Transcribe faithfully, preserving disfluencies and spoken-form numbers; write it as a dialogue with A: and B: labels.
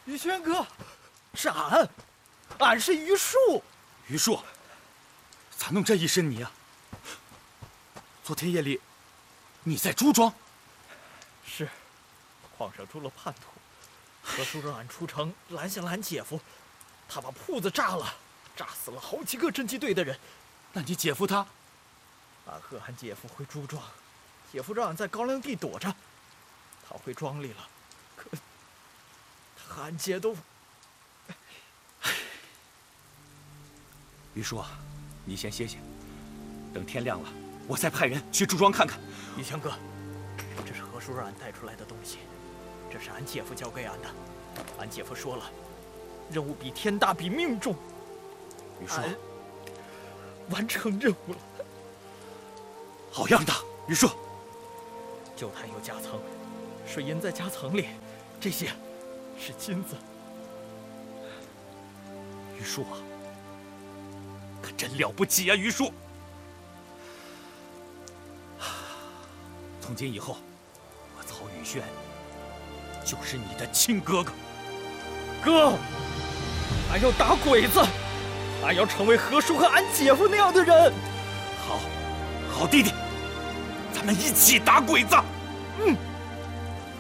A: 于轩哥，是俺，俺是于树。
B: 于树，咋弄这一身泥啊？昨天夜里，你在朱庄？
A: 是，矿上出了叛徒，何叔让俺出城拦下了俺姐夫，他把铺子炸了，炸死了好几个侦缉队的人。
B: 那你姐夫他？
A: 俺和俺姐夫回朱庄，姐夫让俺在高粱地躲着，他回庄里了，可他和俺姐都……
B: 于叔，你先歇歇，等天亮了，我再派人去朱庄看看。
A: 于轩哥，这是何叔让俺带出来的东西，这是俺姐夫交给俺的。俺姐夫说了，任务比天大，比命重。
B: 于叔，
A: 完成任务了。
B: 好样的，于叔！
A: 旧坛有夹层，水银在夹层里，这些是金子。
B: 于叔啊，可真了不起啊，于叔！从今以后，我曹宇轩就是你的亲哥哥。
A: 哥，俺要打鬼子，俺要成为何叔和俺姐夫那样的人。
B: 好，好弟弟，咱们一起打鬼子。
A: 嗯。